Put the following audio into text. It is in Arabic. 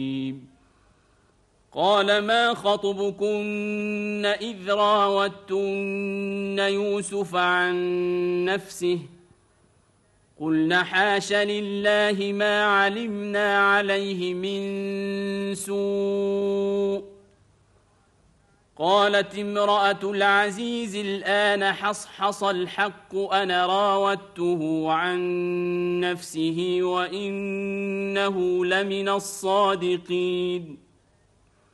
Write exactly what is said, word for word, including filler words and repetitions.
قال ما خطبكن إذ راوتن يوسف عن نفسه قلنا حاش لله ما علمنا عليه من سوء قالت امرأة العزيز الآن حصحص الحق أنا راودته عن نفسه وإنه لمن الصادقين